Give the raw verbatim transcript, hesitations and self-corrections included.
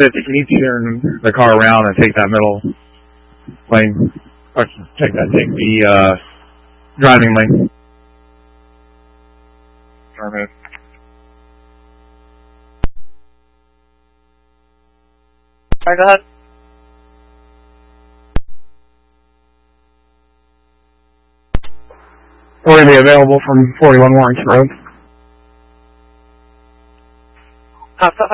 fifty, can you turn the car around and take that middle lane? Or take that, take the uh, driving lane. Alright. Alright, go ahead. We're going to be available from forty-one Lawrence Road. Uh,